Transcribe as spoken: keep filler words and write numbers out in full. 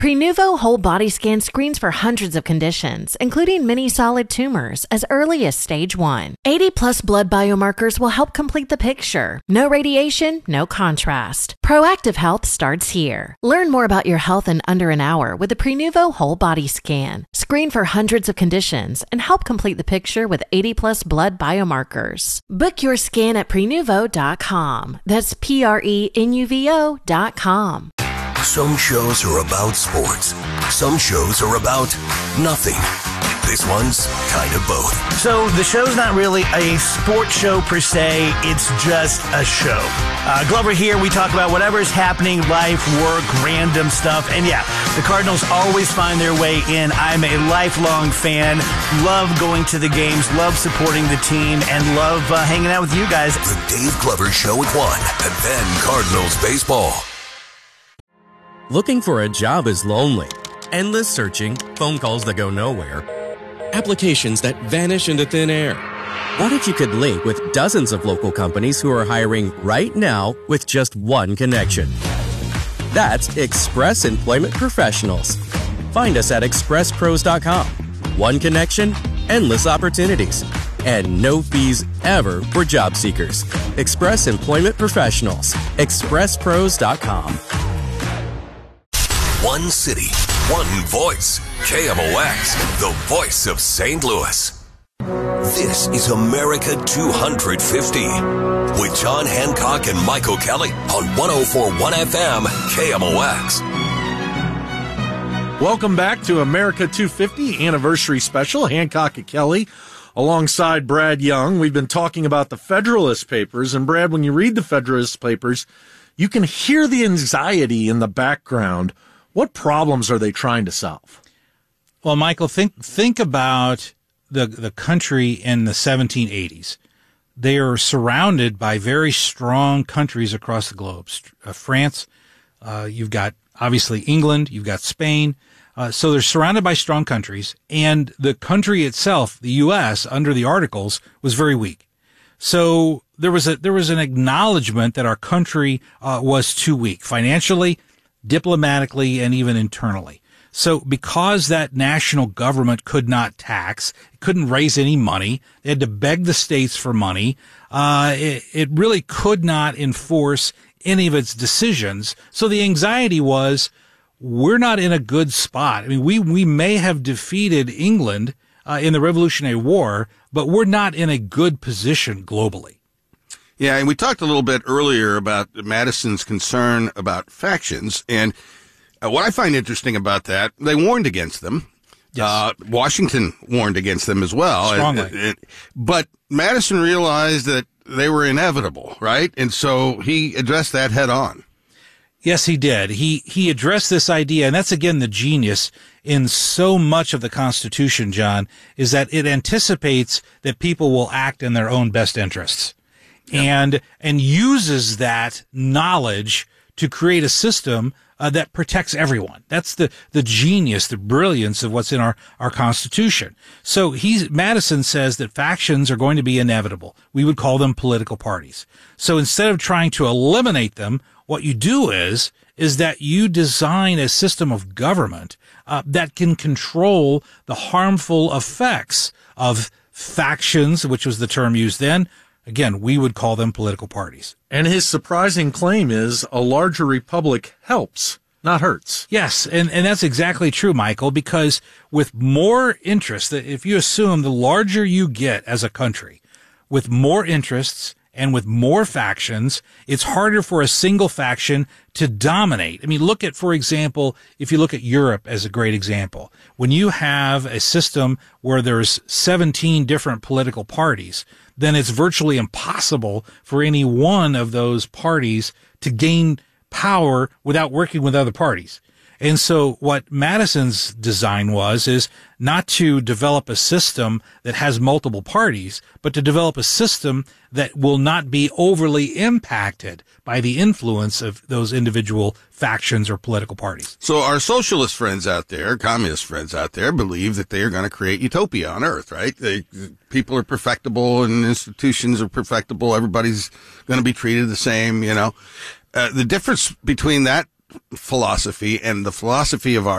Prenuvo whole body scan screens for hundreds of conditions, including many solid tumors, as early as stage one. eighty plus blood biomarkers will help complete the picture. No radiation, no contrast. Proactive health starts here. Learn more about your health in under an hour with the Prenuvo whole body scan. Screen for hundreds of conditions and help complete the picture with eighty plus blood biomarkers. Book your scan at prenuvo dot com. That's P R E N U V O dot com. Some shows are about sports. Some shows are about nothing. This one's kind of both. So the show's not really a sports show per se. It's just a show. Uh, Glover here. We talk about whatever's happening, life, work, random stuff. And yeah, the Cardinals always find their way in. I'm a lifelong fan. Love going to the games. Love supporting the team. And love uh, hanging out with you guys. The Dave Glover Show at one. And then Cardinals baseball. Looking for a job is lonely. Endless searching, phone calls that go nowhere, applications that vanish into thin air. What if you could link with dozens of local companies who are hiring right now with just one connection? That's Express Employment Professionals. Find us at express pros dot com. One connection, endless opportunities, and no fees ever for job seekers. Express Employment Professionals. express pros dot com. One city, one voice. K M O X, the voice of Saint Louis. This is America two fifty with John Hancock and Michael Kelly on one oh four point one F M K M O X. Welcome back to America two fifty Anniversary Special. Hancock and Kelly alongside Brad Young. We've been talking about the Federalist Papers. And Brad, when you read the Federalist Papers, you can hear the anxiety in the background. What problems are they trying to solve? Well, Michael, think think about the the country in the seventeen eighties. They are surrounded by very strong countries across the globe. Uh, France, uh, you've got obviously England, you've got Spain. Uh, so they're surrounded by strong countries, and the country itself, the U S, under the Articles, was very weak. So there was a there was an acknowledgement that our country uh, was too weak financially, diplomatically, and even internally. So because that national government could not tax, couldn't raise any money, they had to beg the states for money, uh, it, it really could not enforce any of its decisions. So the anxiety was, we're not in a good spot. I mean, we, we may have defeated England uh, in the Revolutionary War, but we're not in a good position globally. Yeah, and we talked a little bit earlier about Madison's concern about factions, and uh, what I find interesting about that, they warned against them. Yes. Uh, Washington warned against them as well. Strongly. It, it, but Madison realized that they were inevitable, right? And so he addressed that head on. Yes, he did. He he addressed this idea, and that's, again, the genius in so much of the Constitution, John, is that it anticipates that people will act in their own best interests. And, and uses that knowledge to create a system uh, that protects everyone. That's the, the genius, the brilliance of what's in our, our Constitution. So he's, Madison says that factions are going to be inevitable. We would call them political parties. So instead of trying to eliminate them, what you do is, is that you design a system of government uh, that can control the harmful effects of factions, which was the term used then. Again, we would call them political parties. And his surprising claim is a larger republic helps, not hurts. Yes, and, and that's exactly true, Michael, because with more interest, if you assume the larger you get as a country, with more interests and with more factions, it's harder for a single faction to dominate. I mean, look at, for example, if you look at Europe as a great example, when you have a system where there's seventeen different political parties, then it's virtually impossible for any one of those parties to gain power without working with other parties. And so what Madison's design was is not to develop a system that has multiple parties, but to develop a system that will not be overly impacted by the influence of those individual factions or political parties. So our socialist friends out there, communist friends out there, believe that they are going to create utopia on Earth, right? They, people are perfectible and institutions are perfectible. Everybody's going to be treated the same, you know. Uh, the difference between that philosophy and the philosophy of our